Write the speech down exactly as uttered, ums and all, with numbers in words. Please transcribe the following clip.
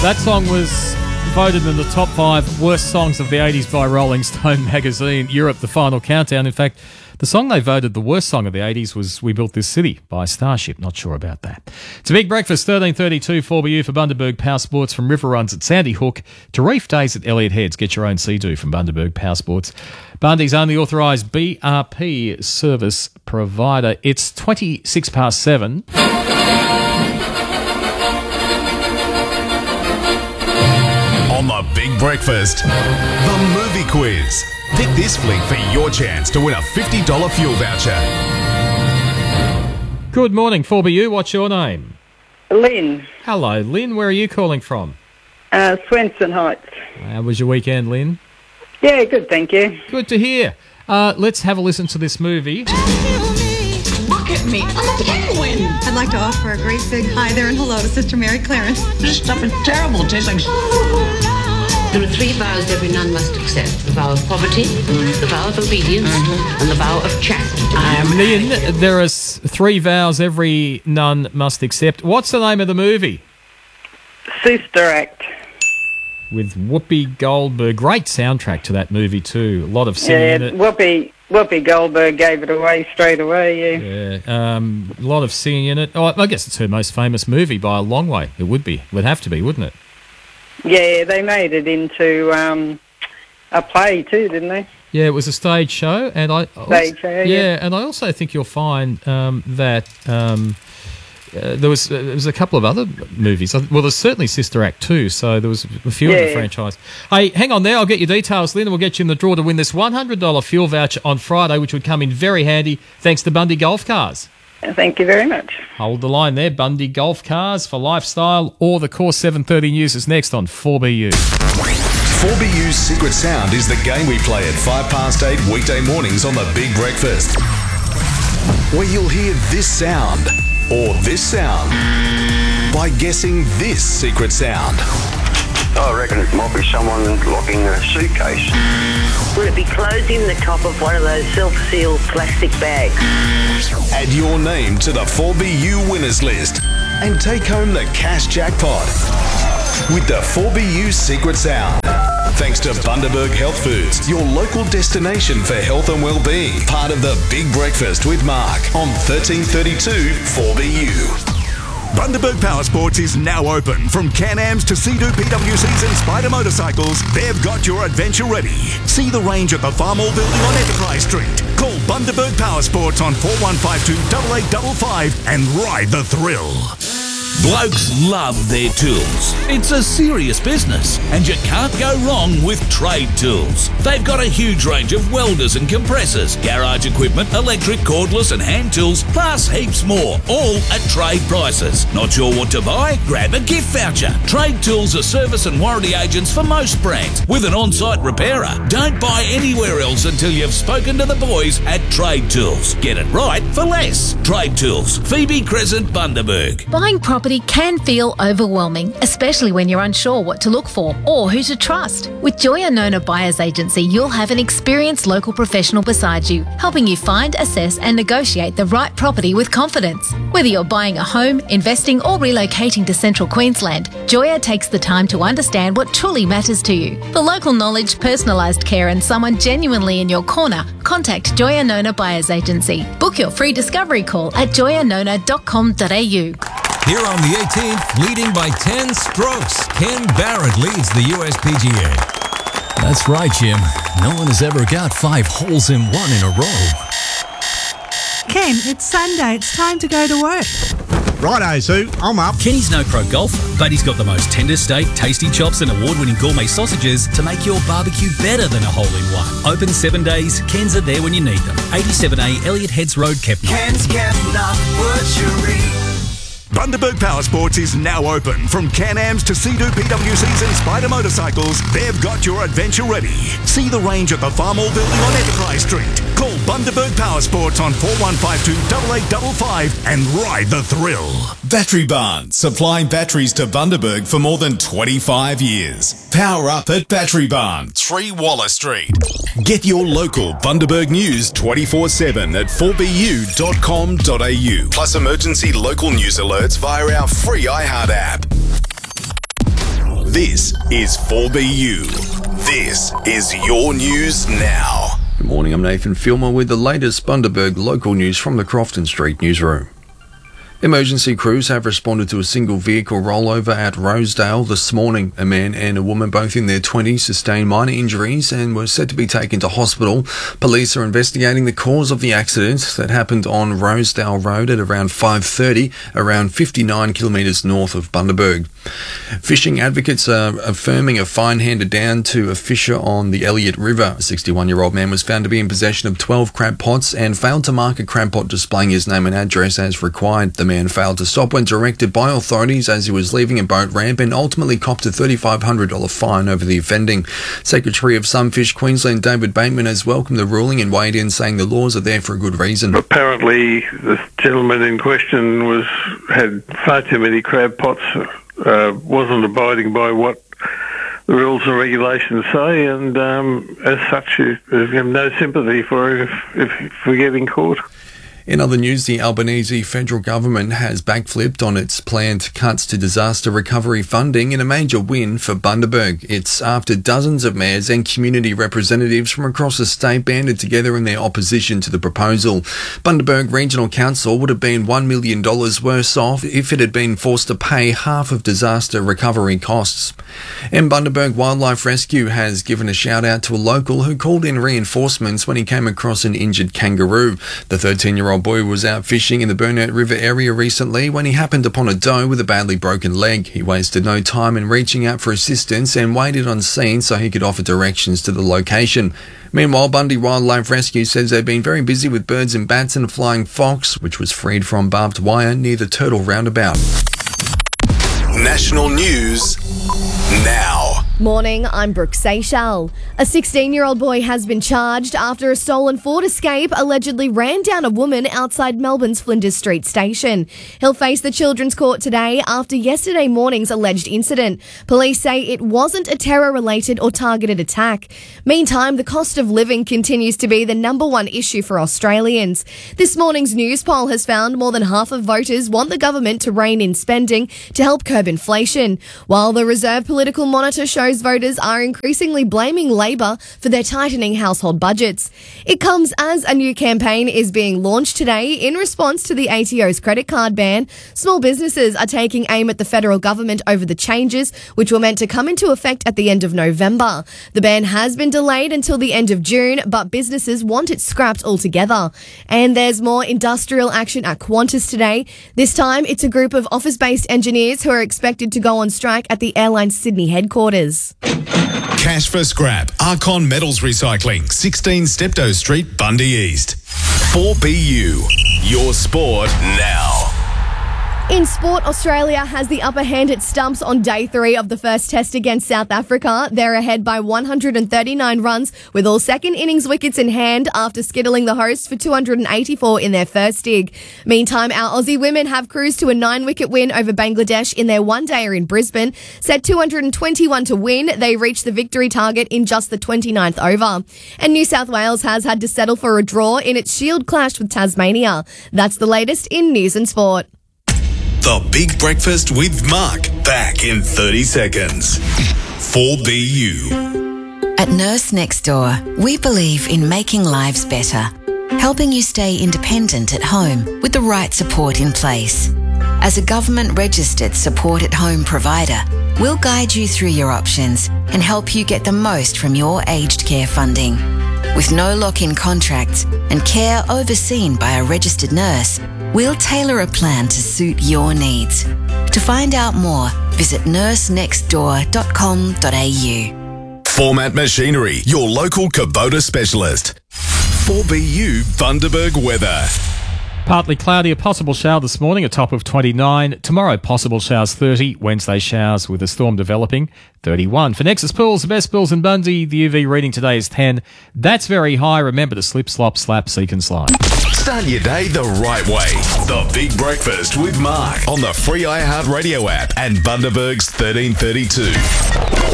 That song was voted in the top five worst songs of the eighties by Rolling Stone magazine. Europe, the final countdown. In fact, the song they voted the worst song of the eighties was We Built This City by Starship. Not sure about that. It's a big breakfast, thirteen thirty-two four B U for Bundaberg Power Sports, from river runs at Sandy Hook to reef days at Elliott Heads. Get your own Sea-Doo from Bundaberg Power Sports. Bundy's only authorised B R P service provider. It's twenty-six past seven. On the Big Breakfast, the movie quiz. Pick this flick for your chance to win a fifty dollars fuel voucher. Good morning, four B U. What's your name? Lynn. Hello, Lynn. Where are you calling from? Uh, Swenson Heights. How was your weekend, Lynn? Yeah, good, thank you. Good to hear. Uh, let's have a listen to this movie. Look at me, I'm a penguin. I'd like to offer a great big hi there and hello to Sister Mary Clarence. This stuff is terrible. It tastes like... There are three vows every nun must accept. The vow of poverty, the vow of obedience, and the vow of chastity. I am... Lynn, there are s- three vows every nun must accept. What's the name of the movie? Sister Act. With Whoopi Goldberg. Great soundtrack to that movie too. A lot of singing Yeah, in it. Whoopi, Whoopi Goldberg gave it away straight away, yeah. Yeah, um, a lot of singing in it. Oh, I guess it's her most famous movie by a long way. It would be. It would have to be, wouldn't it? Yeah, they made it into um, a play too, didn't they? Yeah, it was a stage show, and I also, Stage show, yeah, yeah. and I also think you'll find um, that um, uh, there was uh, there was a couple of other movies. Well, there's certainly Sister Act two, so there was a few in the Yeah. franchise. Hey, hang on there. I'll get your details, Lynn, and we'll get you in the draw to win this one hundred dollars fuel voucher on Friday, which would come in very handy thanks to Bundy Golf Cars. Thank you very much. Hold the line there. Bundy Golf Cars for lifestyle, or the Course seven thirty News is next on four B U. four B U's Secret Sound is the game we play at five past eight weekday mornings on the Big Breakfast, where you'll hear this sound or this sound by guessing this secret sound. I reckon it might be someone locking a suitcase. Would it be closing the top of one of those self-sealed plastic bags? Add your name to the four B U winners list and take home the cash jackpot with the four B U Secret Sound. Thanks to Bundaberg Health Foods, your local destination for health and well-being. Part of the Big Breakfast with Mark on thirteen thirty-two four B U. Bundaberg Power Sports is now open. From Can-Ams to Sea-Doo P W Cs and Spider motorcycles, they've got your adventure ready. See the range at the Farmall Building on Enterprise Street. Call Bundaberg Power Sports on four one five two, eight eight five five and ride the thrill. Blokes love their tools. It's a serious business, and you can't go wrong with Trade Tools. They've got a huge range of welders and compressors, garage equipment, electric, cordless and hand tools, plus heaps more, all at trade prices. Not sure what to buy? Grab a gift voucher. Trade Tools are service and warranty agents for most brands, with an on-site repairer. Don't buy anywhere else until you've spoken to the boys at Trade Tools. Get it right for less. Trade Tools, Phoebe Crescent, Bundaberg. Buying property can feel overwhelming, especially when you're unsure what to look for or who to trust. With Joya Nona Buyers Agency, you'll have an experienced local professional beside you, helping you find, assess and negotiate the right property with confidence. Whether you're buying a home, investing or relocating to central Queensland, Joya takes the time to understand what truly matters to you. For local knowledge, personalised care and someone genuinely in your corner, contact Joya Nona Buyers Agency. Book your free discovery call at joya nona dot com dot a u. Here on the eighteenth, leading by ten strokes, Ken Barrett leads the U S P G A. That's right, Jim. No one has ever got five holes in one in a row. Ken, it's Sunday. It's time to go to work. Righto, Sue. I'm up. Kenny's no pro golfer, but he's got the most tender steak, tasty chops and award-winning gourmet sausages to make your barbecue better than a hole-in-one. Open seven days, Ken's are there when you need them. eighty-seven A Elliott Heads Road, Kepner. Ken's Kepner Butchery. Bundaberg Power Sports is now open. From Can-Ams to Sea-Doo P W Cs and Spider motorcycles, they've got your adventure ready. See the range at the Farmall Building on Enterprise Street. Call Bundaberg Power Sports on four one five two, eight eight five five and ride the thrill. Battery Barn, supplying batteries to Bundaberg for more than twenty-five years. Power up at Battery Barn, three Wallace Street. Get your local Bundaberg news twenty-four seven at four b u dot com dot a u. Plus emergency local news alerts via our free iHeart app. This is four B U. This is your news now. Good morning, I'm Nathan Filmer with the latest Bundaberg local news from the Crofton Street newsroom. Emergency crews have responded to a single vehicle rollover at Rosedale this morning. A man and a woman, both in their twenties, sustained minor injuries and were said to be taken to hospital. Police are investigating the cause of the accident that happened on Rosedale Road at around five thirty, around fifty-nine kilometres north of Bundaberg. Fishing advocates are affirming a fine handed down to a fisher on the Elliott River. A sixty-one-year-old man was found to be in possession of twelve crab pots and failed to mark a crab pot displaying his name and address as required. The man failed to stop when directed by authorities as he was leaving a boat ramp and ultimately copped a three thousand five hundred dollars fine over the offending. Secretary of Sunfish Queensland David Bateman has welcomed the ruling and weighed in, saying the laws are there for a good reason. Apparently the gentleman in question was had far too many crab pots, uh, wasn't abiding by what the rules and regulations say, and um, as such there's no sympathy for him if, if, if we get in court. In other news, the Albanese federal government has backflipped on its planned cuts to disaster recovery funding in a major win for Bundaberg. It's after dozens of mayors and community representatives from across the state banded together in their opposition to the proposal. Bundaberg Regional Council would have been one million dollars worse off if it had been forced to pay half of disaster recovery costs. And Bundaberg Wildlife Rescue has given a shout out to a local who called in reinforcements when he came across an injured kangaroo. The thirteen-year-old boy was out fishing in the Burnett River area recently when he happened upon a doe with a badly broken leg. He wasted no time in reaching out for assistance and waited on scene so he could offer directions to the location. Meanwhile, Bundy Wildlife Rescue says they've been very busy with birds and bats and a flying fox, which was freed from barbed wire near the Turtle Roundabout. National news now. Morning, I'm Brooke Seychelles. A sixteen-year-old boy has been charged after a stolen Ford Escape allegedly ran down a woman outside Melbourne's Flinders Street station. He'll face the Children's Court today after yesterday morning's alleged incident. Police say it wasn't a terror-related or targeted attack. Meantime, the cost of living continues to be the number one issue for Australians. This morning's news poll has found more than half of voters want the government to rein in spending to help curb inflation, while the Reserve Political Monitor shows voters are increasingly blaming Labor for their tightening household budgets. It comes as a new campaign is being launched today in response to the A T O's credit card ban. Small businesses are taking aim at the federal government over the changes, which were meant to come into effect at the end of November. The ban has been delayed until the end of June, but businesses want it scrapped altogether. And there's more industrial action at Qantas today. This time, it's a group of office-based engineers who are expected to go on strike at the airline's Sydney headquarters. Cash for scrap. Archon Metals Recycling, sixteen Steptoe Street, Bundy East. four B U. Your sport now. In sport, Australia has the upper hand at stumps on day three of the first test against South Africa. They're ahead by one hundred thirty-nine runs with all second innings wickets in hand after skittling the hosts for two hundred eighty-four in their first dig. Meantime, our Aussie women have cruised to a nine-wicket win over Bangladesh in their one-dayer in Brisbane. Set two hundred twenty-one to win, they reached the victory target in just the twenty-ninth over. And New South Wales has had to settle for a draw in its Shield clash with Tasmania. That's the latest in news and sport. The Big Breakfast with Mark. Back in thirty seconds. four B U. At Nurse Next Door, we believe in making lives better, helping you stay independent at home with the right support in place. As a government-registered support-at-home provider, we'll guide you through your options and help you get the most from your aged care funding. With no lock-in contracts and care overseen by a registered nurse, we'll tailor a plan to suit your needs. To find out more, visit nurse next door dot com dot a u. Format Machinery, your local Kubota specialist. four B U Bundaberg weather. Partly cloudy, a possible shower this morning, a top of twenty-nine. Tomorrow, possible showers thirty. Wednesday, showers with a storm developing, thirty-one. For Nexus Pools, the best pools in Bundy, the U V reading today is ten. That's very high. Remember to slip, slop, slap, seek and slide. Start your day the right way. The Big Breakfast with Mark on the free iHeartRadio app and Bundaberg's thirteen thirty-two.